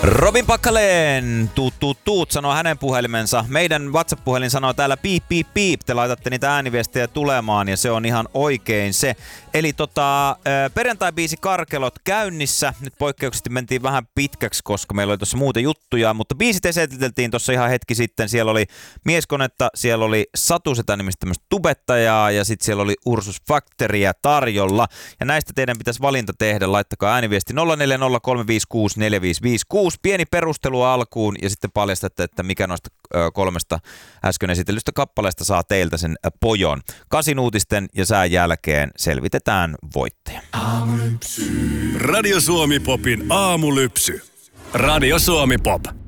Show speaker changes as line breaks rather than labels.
Robin Packalén, tuut, sanoo hänen puhelimensa. Meidän WhatsApp-puhelin sanoo täällä piip, piip, piip. Te laitatte niitä ääniviestejä tulemaan ja se on ihan oikein se. Eli perjantai-biisi Karkelot käynnissä. Nyt poikkeuksellisesti mentiin vähän pitkäksi, koska meillä oli tuossa muuta juttuja, mutta biisit esiteltiin tuossa ihan hetki sitten. Siellä oli Mieskonetta, siellä oli Satu Setä nimistä tämmöistä tubettajaa ja sitten siellä oli Ursus Factoria tarjolla. Ja näistä teidän pitäisi valinta tehdä. Laittakaa ääniviesti 0403564556. Pieni perustelu alkuun ja sitten paljastatte, että mikä noista kolmesta äsken esitellystä kappaleesta saa teiltä sen pojon. 8 uutisten ja sään jälkeen selvitetään voittaja.
Radio Suomi Popin aamulypsy. Radio Suomi Pop.